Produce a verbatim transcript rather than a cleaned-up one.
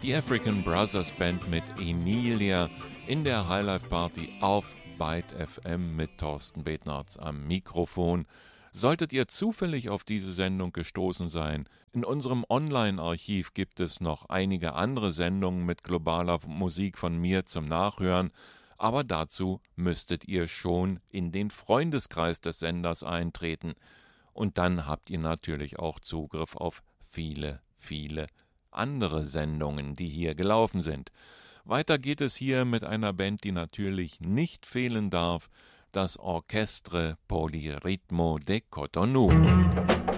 Die African Brothers Band mit Emilia in der Highlife Party auf Byte F M mit Thorsten Betnarz am Mikrofon. Solltet ihr zufällig auf diese Sendung gestoßen sein, in unserem Online-Archiv gibt es noch einige andere Sendungen mit globaler Musik von mir zum Nachhören, aber dazu müsstet ihr schon in den Freundeskreis des Senders eintreten. Und dann habt ihr natürlich auch Zugriff auf viele, viele andere Sendungen, die hier gelaufen sind. Weiter geht es hier mit einer Band, die natürlich nicht fehlen darf, das Orchestre Polyritmo de Cotonou.